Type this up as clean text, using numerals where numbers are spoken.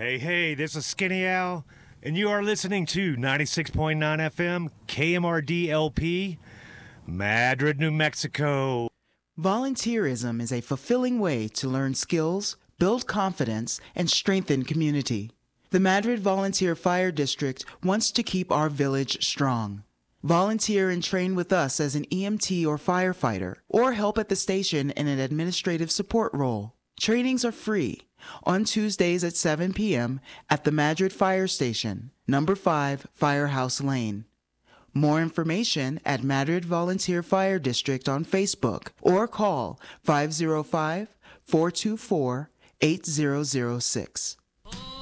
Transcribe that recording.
Hey, this is Skinny Al, and you are listening to 96.9 FM KMRD LP, Madrid, New Mexico. Volunteerism is a fulfilling way to learn skills, build confidence, and strengthen community. The Madrid Volunteer Fire District wants to keep our village strong. Volunteer and train with us as an EMT or firefighter, or help at the station in an administrative support role. Trainings are free on Tuesdays at 7 p.m. at the Madrid Fire Station, number 5 Firehouse Lane. More information at Madrid Volunteer Fire District on Facebook or call 505-424-8006.